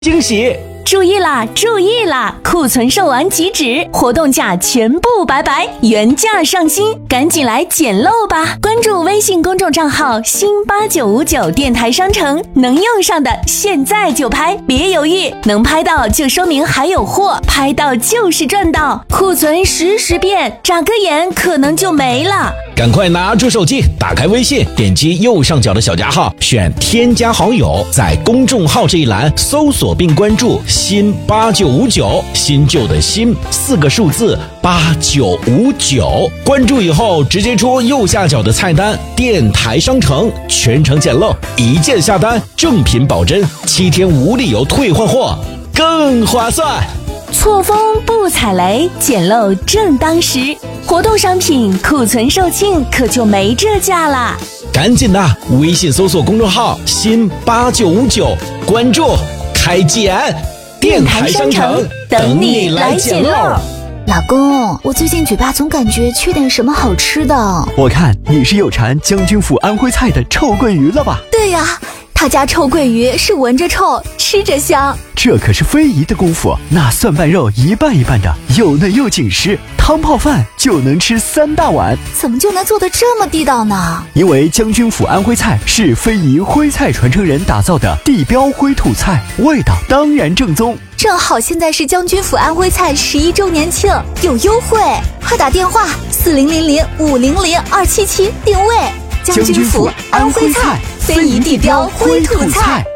惊喜！ 注意啦，注意啦！库存售完即止，活动价全部拜拜，原价上新，赶紧来捡漏吧！关注微信公众账号新8959电台商城，能用上的现在就拍，别犹豫，能拍到就说明还有货，拍到就是赚到。库存实时变，眨个眼可能就没了。 赶快拿出手机，打开微信，点击右上角的小加号，选添加好友，在公众号这一栏搜索并关注新8959，新旧的新4个数字8959。关注以后直接戳右下角的菜单电台商城，全程捡漏，一键下单，正品保真，7天无理由退换货，更划算。 错峰不踩雷，捡漏正当时。活动商品库存售罄，可就没这价啦！ 赶紧的，微信搜索公众号新8959，关注开捡，电台商城等你来捡漏。 老公，我最近嘴巴总感觉缺点什么好吃的。 我看你是有馋将军府安徽菜的臭鳜鱼了吧？ 对呀，他家臭鳜鱼是闻着臭，吃着香。 这可是非遗的功夫，那蒜瓣肉一半一半的，又嫩又紧实，汤泡饭就能吃3大碗。 怎么就能做得这么地道呢？ 因为将军府安徽菜是非遗徽菜传承人打造的地标徽土菜，味道当然正宗。 正好现在是将军府安徽菜11周年庆，有优惠，快打电话4000500277订位。 将军府安徽菜，非遗地标徽土菜。